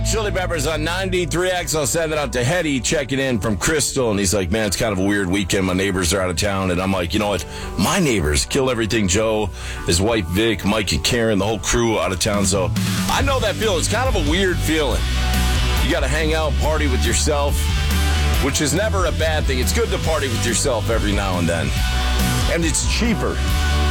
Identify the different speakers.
Speaker 1: Chili Peppers on 93X. I'll send it out to Hetty checking in from Crystal. And he's like, man, it's kind of a weird weekend. My neighbors are out of town. And I'm like, you know what? My neighbors, Kill Everything Joe, his wife Vic, Mike and Karen, the whole crew out of town. So I know that feeling. It's kind of a weird feeling. You got to hang out, party with yourself, which is never a bad thing. It's good to party with yourself every now and then. And it's cheaper.